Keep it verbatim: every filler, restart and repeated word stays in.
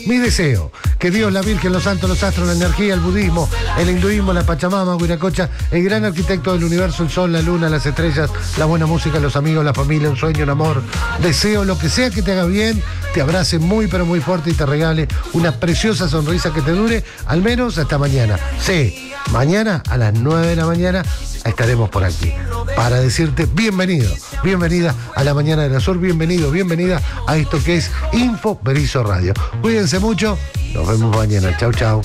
Mi deseo, que Dios, la Virgen, los santos, los astros, la energía, el budismo, el hinduismo, la Pachamama, Huiracocha, el gran arquitecto del universo, el sol, la luna, las estrellas, la buena música, los amigos, la familia, un sueño, un amor. Deseo lo que sea que te haga bien, te abrace muy pero muy fuerte y te regale una preciosa sonrisa que te dure al menos hasta mañana. Sí, mañana a las nueve de la mañana estaremos por aquí para decirte bienvenido, bienvenida a la Mañana del Sur, bienvenido, bienvenida a esto que es Info Berizo Radio. Cuídense mucho, nos vemos mañana. Chau, chau.